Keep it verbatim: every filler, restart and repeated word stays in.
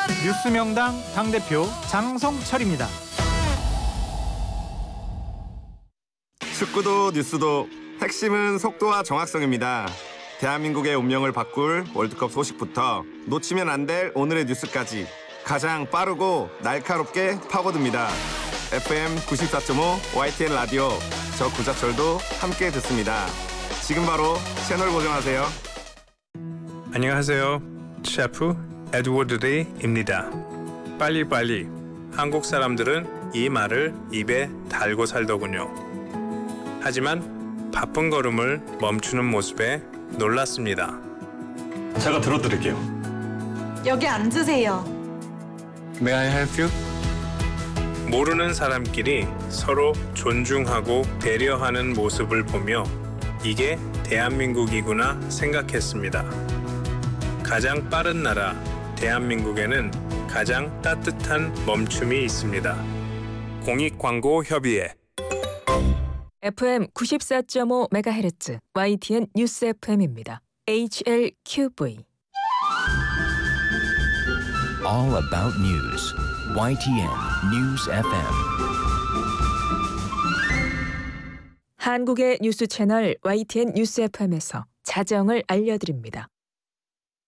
뉴스명당 당대표 장성철입니다. 축구도 뉴스도 핵심은 속도와 정확성입니다. 대한민국의 운명을 바꿀 월드컵 소식부터 놓치면 안 될 오늘의 뉴스까지 가장 빠르고 날카롭게 파고듭니다. 에프엠 구십사 점 오 와이티엔 라디오, 저 구자철도 함께 듣습니다. 지금 바로 채널 고정하세요. 안녕하세요. 셰프 에드워드 레이입니다. 빨리빨리. 한국 사람들은 이 말을 입에 달고 살더군요. 하지만 바쁜 걸음을 멈추는 모습에 놀랐습니다. 제가 들어드릴게요. 여기 앉으세요. May I help you? 모르는 사람끼리 서로 존중하고 배려하는 모습을 보며 이게 대한민국이구나 생각했습니다. 가장 빠른 나라 대한민국에는 가장 따뜻한 멈춤이 있습니다. 공익광고협의회. 에프엠 구십사 점 오 메가헤르츠 와이티엔 뉴스 에프엠입니다. 에이치엘큐브이. All about news. 와이티엔 News 에프엠. 한국의 뉴스 채널 와이티엔 뉴스 에프엠에서 자정을 알려드립니다.